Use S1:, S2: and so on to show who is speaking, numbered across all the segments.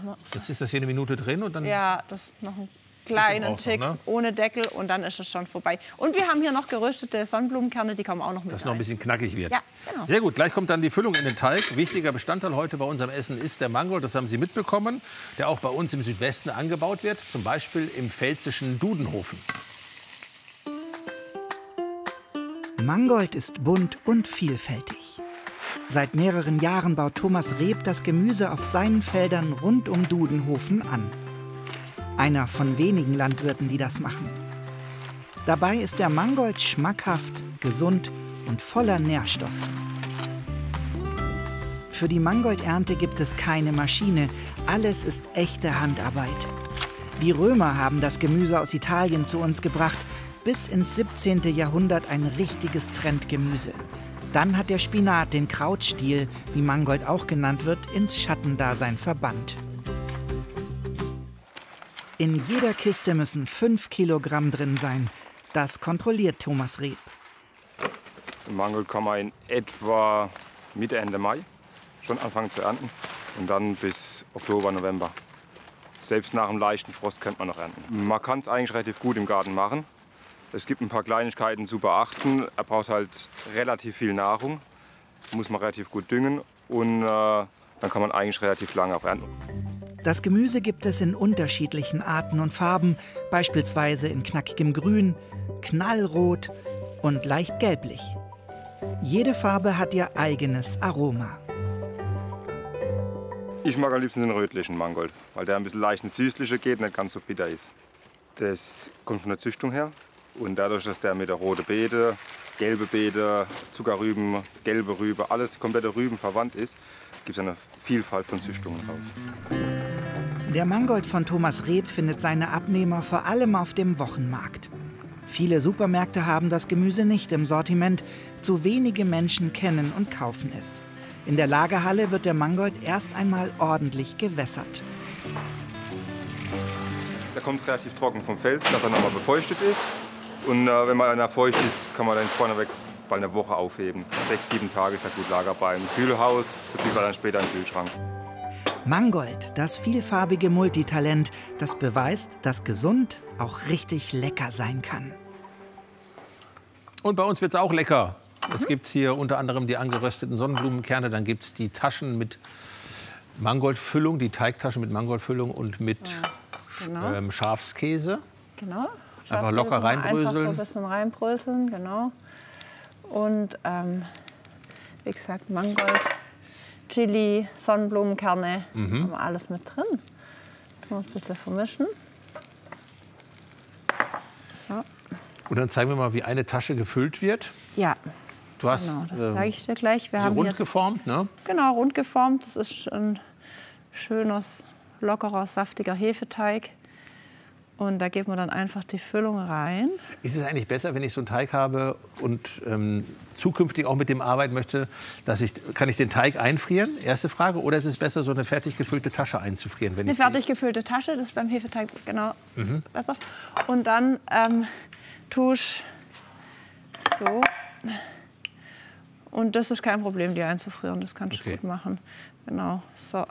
S1: machen wir.
S2: Jetzt ist das hier eine Minute drin und dann...
S1: Ja, das ist noch ein kleinen Tick
S2: noch, ne?
S1: ohne Deckel und dann ist es schon vorbei. Und wir haben hier noch geröstete Sonnenblumenkerne, die kommen auch noch mit
S2: Dass es noch ein bisschen knackig wird.
S1: Ja, genau.
S2: Sehr gut, gleich kommt dann die Füllung in den Teig. Wichtiger Bestandteil heute bei unserem Essen ist der Mangold, das haben Sie mitbekommen, der auch bei uns im Südwesten angebaut wird, zum Beispiel im pfälzischen Dudenhofen.
S3: Mangold ist bunt und vielfältig. Seit mehreren Jahren baut Thomas Reeb das Gemüse auf seinen Feldern rund um Dudenhofen an. Einer von wenigen Landwirten, die das machen. Dabei ist der Mangold schmackhaft, gesund und voller Nährstoffe. Für die Mangoldernte gibt es keine Maschine. Alles ist echte Handarbeit. Die Römer haben das Gemüse aus Italien zu uns gebracht. Bis ins 17. Jahrhundert ein richtiges Trendgemüse. Dann hat der Spinat den Krautstiel, wie Mangold auch genannt wird, ins Schattendasein verbannt. In jeder Kiste müssen 5 Kilogramm drin sein. Das kontrolliert Thomas Reeb.
S4: Den Mangold kann man in etwa Mitte, Ende Mai schon anfangen zu ernten. Und dann bis Oktober, November. Selbst nach einem leichten Frost könnte man noch ernten. Man kann es eigentlich relativ gut im Garten machen. Es gibt ein paar Kleinigkeiten zu beachten. Er braucht halt relativ viel Nahrung. Muss man relativ gut düngen. Und dann kann man eigentlich relativ lange auch ernten.
S3: Das Gemüse gibt es in unterschiedlichen Arten und Farben, beispielsweise in knackigem Grün, knallrot und leicht gelblich. Jede Farbe hat ihr eigenes Aroma.
S4: Ich mag am liebsten den rötlichen Mangold, weil der ein bisschen leicht ins Süßliche geht und nicht ganz so bitter ist. Das kommt von der Züchtung her und dadurch, dass der mit der roten Beete, gelbe Beete, Zuckerrüben, gelbe Rübe, alles komplette Rüben verwandt ist, gibt es eine Vielfalt von Züchtungen raus.
S3: Der Mangold von Thomas Reeb findet seine Abnehmer vor allem auf dem Wochenmarkt. Viele Supermärkte haben das Gemüse nicht im Sortiment. Zu wenige Menschen kennen und kaufen es. In der Lagerhalle wird der Mangold erst einmal ordentlich gewässert.
S4: Der kommt relativ trocken vom Feld, dass er nochmal befeuchtet ist. Und wenn man dann feucht ist, kann man dann vorneweg bald eine Woche aufheben. 6, 7 Tage ist er gut lagerbar im Kühlhaus, beziehungsweise dann später im Kühlschrank.
S3: Mangold, das vielfarbige Multitalent, das beweist, dass gesund auch richtig lecker sein kann.
S2: Und bei uns wird es auch lecker. Es gibt hier unter anderem die angerösteten Sonnenblumenkerne, dann gibt es die Taschen mit Mangoldfüllung, die Teigtaschen mit Mangoldfüllung und mit Schafskäse.
S1: Genau.
S2: Einfach locker reinbröseln.
S1: Einfach so ein bisschen reinbröseln, genau. Und wie gesagt, Mangold, Chili, Sonnenblumenkerne, haben wir alles mit drin. Ein bisschen vermischen. So.
S2: Und dann zeigen wir mal, wie eine Tasche gefüllt wird.
S1: Ja.
S2: Du hast
S1: genau, das zeige ich dir gleich. Wir haben
S2: rund
S1: hier,
S2: geformt, ne?
S1: Genau, rund geformt. Das ist ein schönes, lockerer, saftiger Hefeteig. Und da geben wir dann einfach die Füllung rein.
S2: Ist es eigentlich besser, wenn ich so einen Teig habe und zukünftig auch mit dem arbeiten möchte, kann ich den Teig einfrieren? Erste Frage. Oder ist es besser, so eine fertig gefüllte Tasche einzufrieren? Wenn
S1: Eine fertig gefüllte Tasche, das ist beim Hefeteig genau besser. Und dann tue ich so. Und das ist kein Problem, die einzufrieren. Das kannst du gut machen. Genau, so.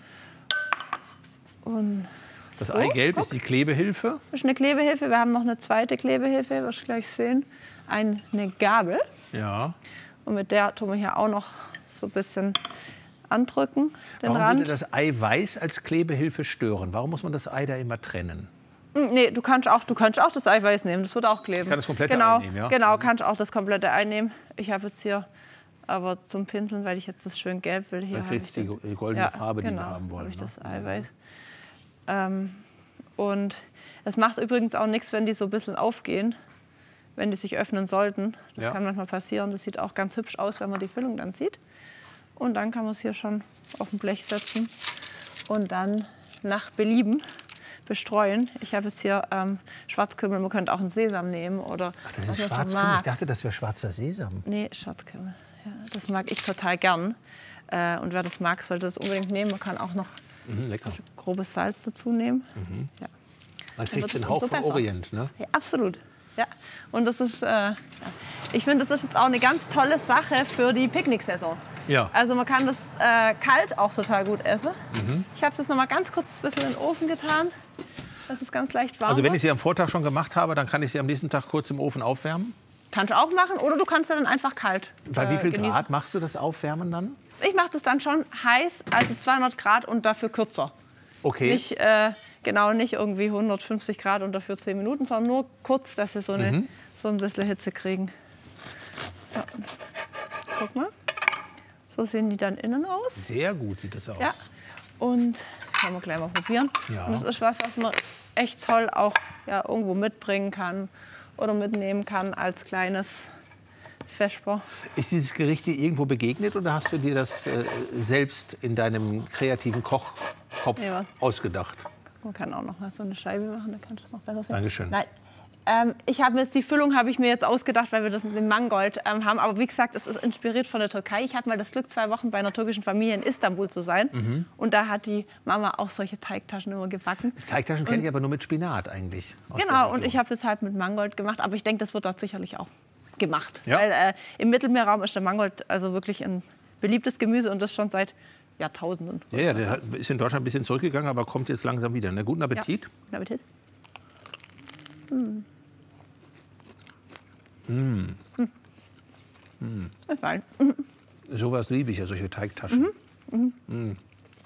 S1: Und
S2: das
S1: so,
S2: Eigelb ist die Klebehilfe.
S1: Das ist eine Klebehilfe. Wir haben noch eine zweite Klebehilfe, wirst du gleich sehen. Eine Gabel.
S2: Ja.
S1: Und mit der tun wir hier auch noch so ein bisschen andrücken, den
S2: Warum
S1: Rand.
S2: würde das Eiweiß als Klebehilfe stören? Warum muss man das Ei da immer trennen?
S1: Nee, du kannst auch das Eiweiß nehmen, das wird auch kleben.
S2: Kann das komplette Ei nehmen, ja?
S1: Genau, kannst auch das komplette Ei nehmen. Ich habe jetzt hier aber zum Pinseln, weil ich jetzt das schön gelb will. Hier
S2: dann kriegst du die goldene Farbe, die wir haben wollen.
S1: Habe ich das Eiweiß. Und es macht übrigens auch nichts, wenn die so ein bisschen aufgehen, wenn die sich öffnen sollten. Das kann manchmal passieren. Das sieht auch ganz hübsch aus, wenn man die Füllung dann sieht. Und dann kann man es hier schon auf ein Blech setzen und dann nach Belieben bestreuen. Ich habe jetzt hier Schwarzkümmel, man könnte auch einen Sesam nehmen. Oder
S2: ach, das ist Schwarzkümmel. Ich dachte, das wäre schwarzer Sesam.
S1: Nee, Schwarzkümmel. Ja, das mag ich total gern. Und wer das mag, sollte das unbedingt nehmen. Man kann auch noch
S2: lecker.
S1: grobes Salz dazu nehmen. Ja.
S2: Man kriegt den Hauch vom Orient, ne?
S1: Ja, absolut. Ja. Und das ist, ich finde, das ist jetzt auch eine ganz tolle Sache für die Picknicksaison.
S2: Ja.
S1: Also man kann das kalt auch total gut essen. Ich habe es jetzt noch mal ganz kurz ein bisschen in den Ofen getan, dass es ganz leicht warm
S2: Also wenn
S1: wird.
S2: ich sie am Vortag schon gemacht habe, dann kann ich sie am nächsten Tag kurz im Ofen aufwärmen?
S1: Kannst du auch machen oder du kannst ja dann einfach kalt
S2: Bei wie viel
S1: genießen.
S2: Grad machst du das Aufwärmen dann?
S1: Ich mache das dann schon heiß, also 200 Grad und dafür kürzer.
S2: Okay.
S1: Nicht, nicht irgendwie 150 Grad und dafür 10 Minuten, sondern nur kurz, dass sie so ein bisschen Hitze kriegen. So. Guck mal. So sehen die dann innen aus.
S2: Sehr gut sieht das aus.
S1: Ja. Und können wir gleich mal probieren.
S2: Ja.
S1: Und das ist was man echt toll auch irgendwo mitbringen kann oder mitnehmen kann als kleines Vesper.
S2: Ist dieses Gericht dir irgendwo begegnet oder hast du dir das selbst in deinem kreativen Kochkopf ausgedacht?
S1: Man kann auch noch mal so eine Scheibe machen, dann kannst du es noch besser sehen.
S2: Dankeschön.
S1: Nein. Ich habe mir jetzt die Füllung ausgedacht, weil wir das mit dem Mangold haben. Aber wie gesagt, es ist inspiriert von der Türkei. Ich hatte mal das Glück, 2 Wochen bei einer türkischen Familie in Istanbul zu sein. Und da hat die Mama auch solche Teigtaschen immer gebacken.
S2: Teigtaschen kenne ich aber nur mit Spinat eigentlich.
S1: Genau, und ich habe das halt mit Mangold gemacht. Aber ich denke, das wird dort sicherlich auch gemacht.
S2: Ja.
S1: Weil im Mittelmeerraum ist der Mangold also wirklich ein beliebtes Gemüse und das schon seit Jahrtausenden.
S2: Ja, der ist in Deutschland ein bisschen zurückgegangen, aber kommt jetzt langsam wieder. Na, guten Appetit.
S1: Ja, guten Appetit. Ist fein.
S2: Sowas liebe ich ja, solche Teigtaschen.
S1: Und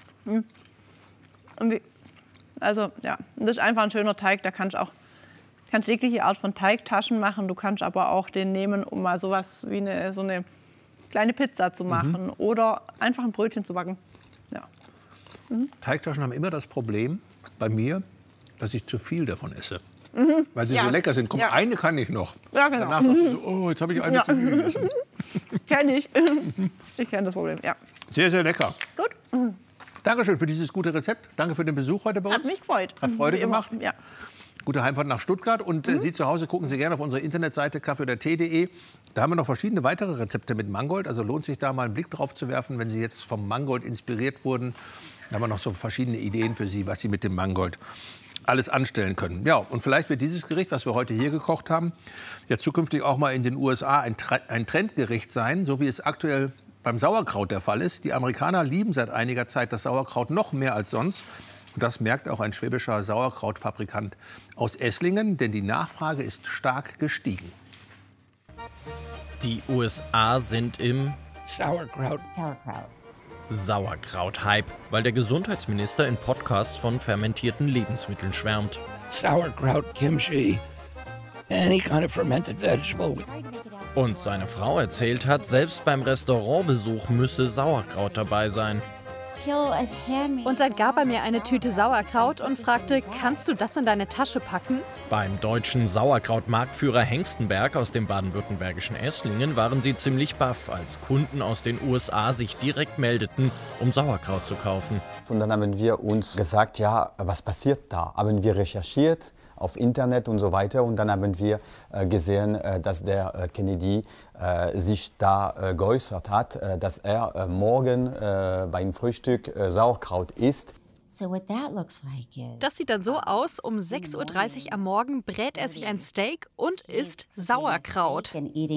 S1: das ist einfach ein schöner Teig. Da kannst jegliche Art von Teigtaschen machen. Du kannst aber auch den nehmen, um mal sowas wie so eine kleine Pizza zu machen oder einfach ein Brötchen zu backen. Ja.
S2: Teigtaschen haben immer das Problem bei mir, dass ich zu viel davon esse. Weil sie so lecker sind. Komm, eine kann ich noch.
S1: Ja, genau.
S2: Danach sagst du so, oh, jetzt habe ich eine zu viel gegessen.
S1: Kenn ich. Ich kenne das Problem, ja.
S2: Sehr, sehr lecker.
S1: Gut.
S2: Dankeschön für dieses gute Rezept. Danke für den Besuch heute bei uns.
S1: Hat mich gefreut.
S2: Hat Freude
S1: Wie immer.
S2: gemacht.
S1: Ja.
S2: Gute Heimfahrt nach Stuttgart. Und Sie zu Hause gucken Sie gerne auf unsere Internetseite kaffeeodertee.de. Da haben wir noch verschiedene weitere Rezepte mit Mangold. Also lohnt sich da mal einen Blick drauf zu werfen, wenn Sie jetzt vom Mangold inspiriert wurden. Da haben wir noch so verschiedene Ideen für Sie, was Sie mit dem Mangold alles anstellen können. Ja, und vielleicht wird dieses Gericht, was wir heute hier gekocht haben, ja zukünftig auch mal in den USA ein Trendgericht sein, so wie es aktuell beim Sauerkraut der Fall ist. Die Amerikaner lieben seit einiger Zeit das Sauerkraut noch mehr als sonst. Und das merkt auch ein schwäbischer Sauerkrautfabrikant aus Esslingen, denn die Nachfrage ist stark gestiegen.
S5: Die USA sind im Sauerkraut-Hype, weil der Gesundheitsminister in Podcasts von fermentierten Lebensmitteln schwärmt.
S6: Sauerkraut, Kimchi, any kind of fermented vegetable.
S5: Und seine Frau erzählt hat, selbst beim Restaurantbesuch müsse Sauerkraut dabei sein.
S7: Und dann gab er mir eine Tüte Sauerkraut und fragte, kannst du das in deine Tasche packen?
S5: Beim deutschen Sauerkraut-Marktführer Hengstenberg aus dem baden-württembergischen Esslingen waren sie ziemlich baff, als Kunden aus den USA sich direkt meldeten, um Sauerkraut zu kaufen.
S8: Und dann haben wir uns gesagt, ja, was passiert da? Haben wir recherchiert auf Internet und so weiter. Und dann haben wir gesehen, dass der Kennedy sich da geäußert hat, dass er morgen beim Frühstück Sauerkraut isst.
S7: Das sieht dann so aus, um 6:30 Uhr am Morgen brät er sich ein Steak und isst Sauerkraut.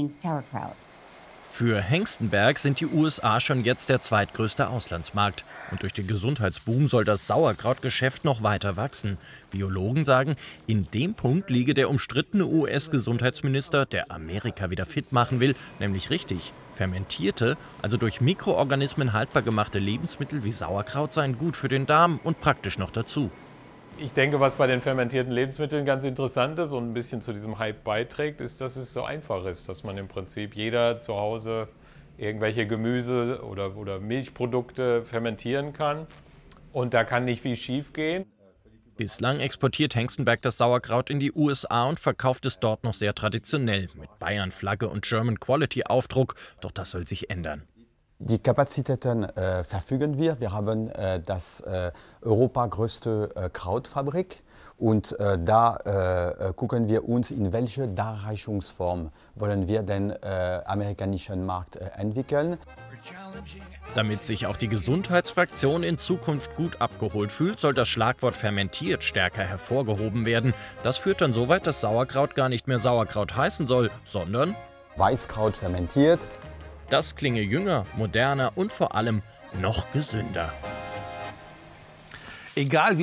S5: Für Hengstenberg sind die USA schon jetzt der zweitgrößte Auslandsmarkt. Und durch den Gesundheitsboom soll das Sauerkrautgeschäft noch weiter wachsen. Biologen sagen, in dem Punkt liege der umstrittene US-Gesundheitsminister, der Amerika wieder fit machen will, nämlich richtig. Fermentierte, also durch Mikroorganismen haltbar gemachte Lebensmittel wie Sauerkraut seien gut für den Darm und praktisch noch dazu.
S9: Ich denke, was bei den fermentierten Lebensmitteln ganz interessant ist und ein bisschen zu diesem Hype beiträgt, ist, dass es so einfach ist, dass man im Prinzip jeder zu Hause irgendwelche Gemüse oder Milchprodukte fermentieren kann. Und da kann nicht viel schief gehen.
S5: Bislang exportiert Hengstenberg das Sauerkraut in die USA und verkauft es dort noch sehr traditionell, mit Bayern-Flagge und German-Quality-Aufdruck. Doch das soll sich ändern.
S8: Die Kapazitäten verfügen wir. Wir haben das Europas größte Krautfabrik. Und da gucken wir uns, in welche Darreichungsform wollen wir den amerikanischen Markt entwickeln.
S5: Damit sich auch die Gesundheitsfraktion in Zukunft gut abgeholt fühlt, soll das Schlagwort fermentiert stärker hervorgehoben werden. Das führt dann so weit, dass Sauerkraut gar nicht mehr Sauerkraut heißen soll, sondern
S8: Weißkraut fermentiert.
S5: Das klinge jünger, moderner und vor allem noch gesünder.
S2: Egal wie